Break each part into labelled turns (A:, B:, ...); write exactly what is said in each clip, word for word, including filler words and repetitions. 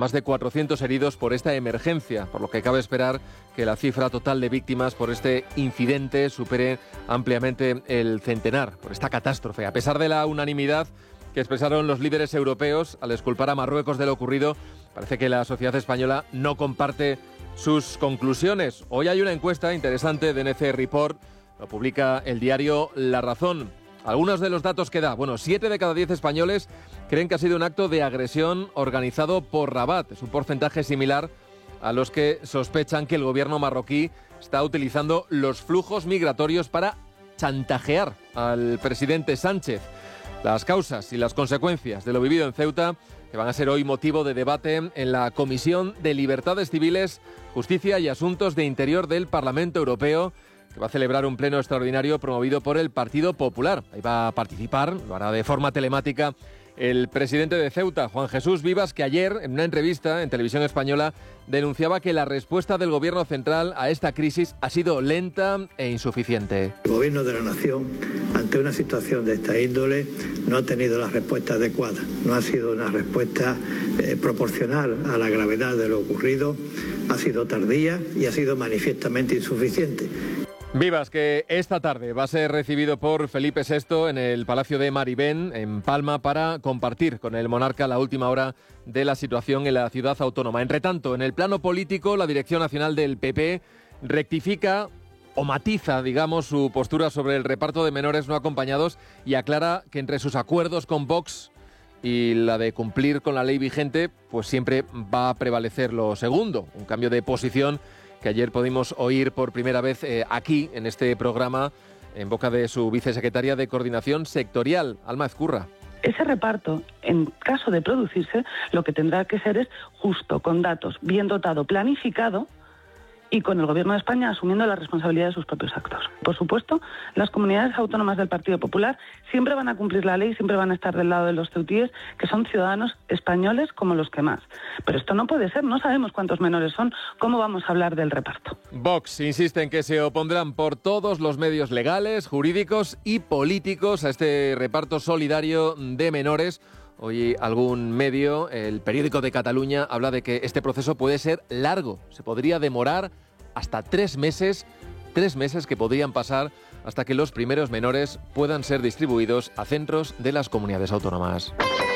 A: más de cuatrocientos heridos por esta emergencia, por lo que cabe esperar que la cifra total de víctimas por este incidente supere ampliamente el centenar, por esta catástrofe. A pesar de la unanimidad que expresaron los líderes europeos al exculpar a Marruecos de lo ocurrido, parece que la sociedad española no comparte sus conclusiones. Hoy hay una encuesta interesante de N C Report, lo publica el diario La Razón. Algunos de los datos que da. Bueno, siete de cada diez españoles creen que ha sido un acto de agresión organizado por Rabat. Es un porcentaje similar a los que sospechan que el gobierno marroquí está utilizando los flujos migratorios para chantajear al presidente Sánchez. Las causas y las consecuencias de lo vivido en Ceuta, que van a ser hoy motivo de debate en la Comisión de Libertades Civiles, Justicia y Asuntos de Interior del Parlamento Europeo, que va a celebrar un pleno extraordinario promovido por el Partido Popular. Ahí va a participar, lo hará de forma telemática, el presidente de Ceuta, Juan Jesús Vivas, que ayer, en una entrevista en Televisión Española, denunciaba que la respuesta del Gobierno central a esta crisis ha sido lenta e insuficiente.
B: El Gobierno de la Nación, ante una situación de esta índole, no ha tenido la respuesta adecuada. No ha sido una respuesta eh, proporcional a la gravedad de lo ocurrido, ha sido tardía y ha sido manifiestamente insuficiente.
A: Vivas, que esta tarde va a ser recibido por Felipe sexto en el Palacio de Maribén, en Palma, para compartir con el monarca la última hora de la situación en la ciudad autónoma. Entre tanto, en el plano político, la Dirección Nacional del P P rectifica o matiza, digamos, su postura sobre el reparto de menores no acompañados y aclara que entre sus acuerdos con Vox y la de cumplir con la ley vigente, pues siempre va a prevalecer lo segundo, un cambio de posición que ayer pudimos oír por primera vez eh, aquí, en este programa, en boca de su vicesecretaria de Coordinación Sectorial, Alma Ezcurra.
C: Ese reparto, en caso de producirse, lo que tendrá que ser es justo, con datos, bien dotado, planificado, y con el Gobierno de España asumiendo la responsabilidad de sus propios actos. Por supuesto, las comunidades autónomas del Partido Popular siempre van a cumplir la ley, siempre van a estar del lado de los ceutíes, que son ciudadanos españoles como los que más. Pero esto no puede ser, no sabemos cuántos menores son, ¿cómo vamos a hablar del reparto?
A: Vox insiste en que se opondrán por todos los medios legales, jurídicos y políticos a este reparto solidario de menores. Hoy algún medio, el Periódico de Cataluña, habla de que este proceso puede ser largo. Se podría demorar hasta tres meses, tres meses que podrían pasar hasta que los primeros menores puedan ser distribuidos a centros de las comunidades autónomas.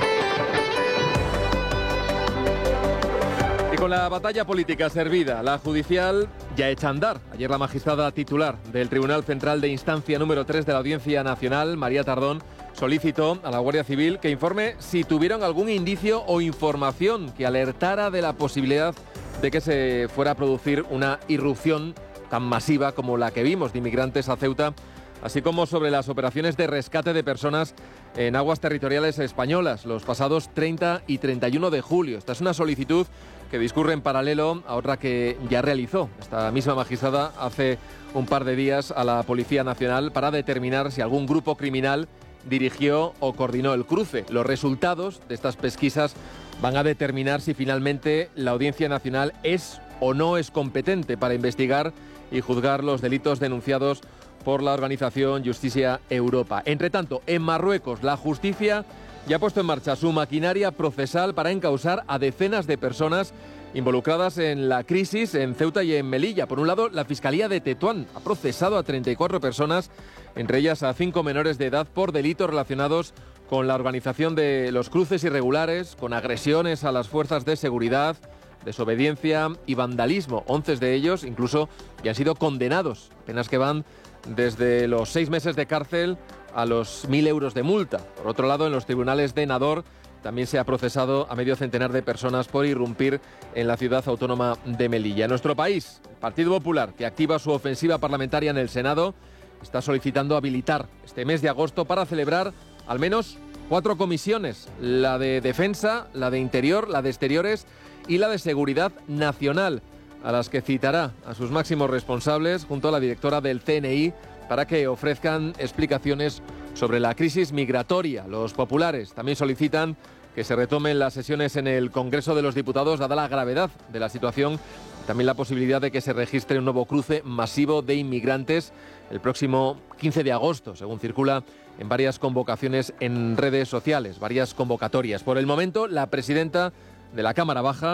A: Y con la batalla política servida, la judicial ya echa a andar. Ayer la magistrada titular del Tribunal Central de Instancia número tres de la Audiencia Nacional, María Tardón, solicitó a la Guardia Civil que informe si tuvieron algún indicio o información que alertara de la posibilidad de que se fuera a producir una irrupción tan masiva como la que vimos de inmigrantes a Ceuta, así como sobre las operaciones de rescate de personas en aguas territoriales españolas los pasados treinta y treinta y uno de julio. Esta es una solicitud que discurre en paralelo a otra que ya realizó esta misma magistrada hace un par de días a la Policía Nacional para determinar si algún grupo criminal dirigió o coordinó el cruce. Los resultados de estas pesquisas van a determinar si finalmente la Audiencia Nacional es o no es competente para investigar y juzgar los delitos denunciados por la organización Justicia Europa. Entre tanto, en Marruecos, la justicia ya ha puesto en marcha su maquinaria procesal para encausar a decenas de personas involucradas en la crisis en Ceuta y en Melilla. Por un lado, la Fiscalía de Tetuán ha procesado a treinta y cuatro personas, entre ellas a cinco menores de edad, por delitos relacionados con la organización de los cruces irregulares, con agresiones a las fuerzas de seguridad, desobediencia y vandalismo. Once de ellos incluso ya han sido condenados, penas que van desde los seis meses de cárcel a los mil euros de multa. Por otro lado, en los tribunales de Nador también se ha procesado a medio centenar de personas por irrumpir en la ciudad autónoma de Melilla. En nuestro país, el Partido Popular, que activa su ofensiva parlamentaria en el Senado, está solicitando habilitar este mes de agosto para celebrar al menos cuatro comisiones: la de Defensa, la de Interior, la de Exteriores y la de Seguridad Nacional, a las que citará a sus máximos responsables junto a la directora del C N I para que ofrezcan explicaciones sobre la crisis migratoria. Los populares también solicitan que se retomen las sesiones en el Congreso de los Diputados, dada la gravedad de la situación, también la posibilidad de que se registre un nuevo cruce masivo de inmigrantes el próximo quince de agosto, según circula en varias convocaciones en redes sociales, varias convocatorias. Por el momento, la presidenta de la Cámara Baja,